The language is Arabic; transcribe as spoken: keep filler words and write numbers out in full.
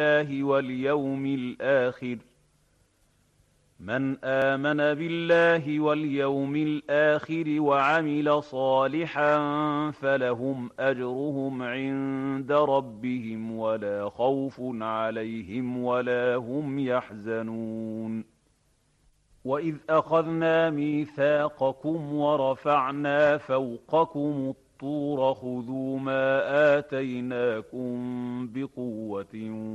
بالله واليوم الآخر من آمن بالله واليوم الآخر وعمل صالحا فلهم أجرهم عند ربهم ولا خوف عليهم ولا هم يحزنون وإذ أخذنا ميثاقكم ورفعنا فوقكم الطور خذوا ما آتيناكم بقوة